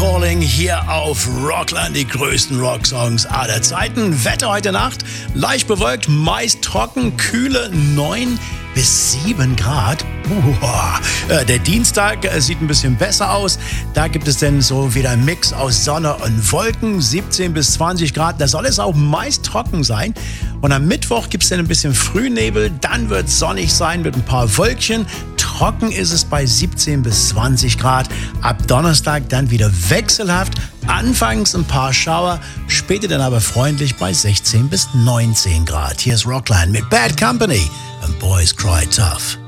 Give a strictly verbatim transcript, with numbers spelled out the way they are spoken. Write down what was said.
Calling hier auf Rockland, die größten Rocksongs aller Zeiten. Wetter heute Nacht, leicht bewölkt, meist trocken, kühle neun bis sieben Grad. Uah. Der Dienstag sieht ein bisschen besser aus. Da gibt es dann so wieder einen Mix aus Sonne und Wolken, siebzehn bis zwanzig Grad. Da soll es auch meist trocken sein. Und am Mittwoch gibt es dann ein bisschen Frühnebel. Dann wird es sonnig sein mit ein paar Wölkchen. Trocken ist es bei siebzehn bis zwanzig Grad. Ab Donnerstag dann wieder wechselhaft. Anfangs ein paar Schauer, später dann aber freundlich bei sechzehn bis neunzehn Grad. Hier ist Rockland mit Bad Company and Boys Cry Tough.